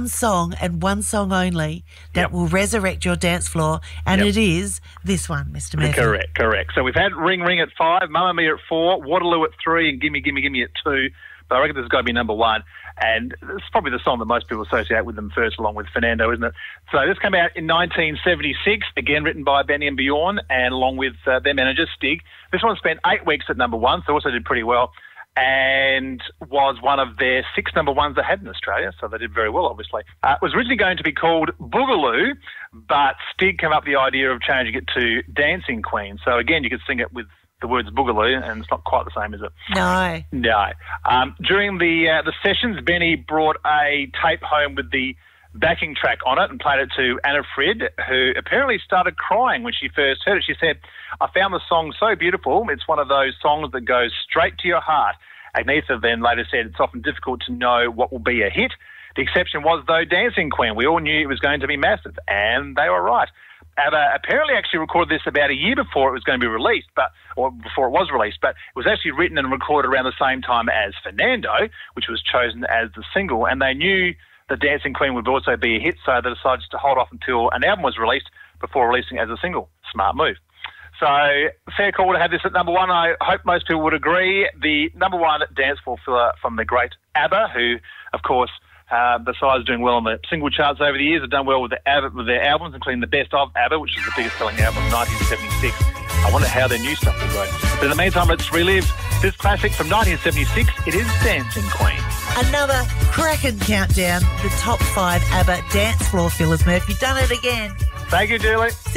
one song and one song only that will resurrect your dance floor, and it is this one, Mr. Murphy. Correct. So we've had Ring Ring at 5, Mamma Mia at 4, Waterloo at 3, and Gimme Gimme Gimme at 2. But I reckon this has got to be number 1. And it's probably the song that most people associate with them first, along with Fernando, isn't it? So this came out in 1976, again written by Benny and Bjorn, and along with their manager, Stig. This one spent 8 weeks at number 1, so also did pretty well, and was one of their 6 number 1s they had in Australia, so they did very well, obviously. It was originally going to be called Boogaloo, but Stig came up with the idea of changing it to Dancing Queen. So again, you could sing it with the words Boogaloo, and it's not quite the same, is it? No. During the sessions, Benny brought a tape home with the backing track on it and played it to Anna Frid, who apparently started crying when she first heard it. She said, "I found the song so beautiful. It's one of those songs that goes straight to your heart." Agnetha then later said, "It's often difficult to know what will be a hit. The exception was, though, Dancing Queen. We all knew it was going to be massive," and they were right. ABBA apparently actually recorded this about a year before it was going to be released, or before it was released, but it was actually written and recorded around the same time as Fernando, which was chosen as the single, and they knew that Dancing Queen would also be a hit, so they decided to hold off until an album was released before releasing it as a single. Smart move. So, fair call to have this at number 1. I hope most people would agree. The number 1 dance floor filler from the great ABBA, who, of course, besides doing well on the single charts over the years, have done well with their albums, including the Best of ABBA, which is the biggest selling album of 1976. I wonder how their new stuff will go. But in the meantime, let's relive this classic from 1976. It is Dancing Queen. Another cracking countdown, the top 5 ABBA dance floor fillers, Murph. You've done it again. Thank you, Julie.